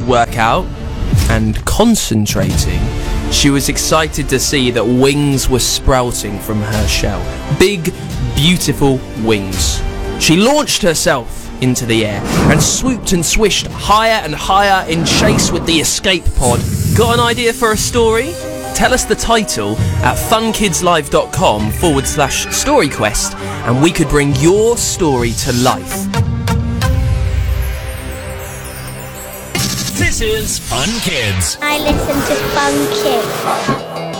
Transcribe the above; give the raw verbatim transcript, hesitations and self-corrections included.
work out, and concentrating, she was excited to see that wings were sprouting from her shell. Big, beautiful wings. She launched herself into the air and swooped and swished higher and higher in chase with the escape pod. Got an idea for a story? Tell us the title at funkidslive.com forward slash storyquest and we could bring your story to life. This is Fun Kids. I listen to Fun Kids.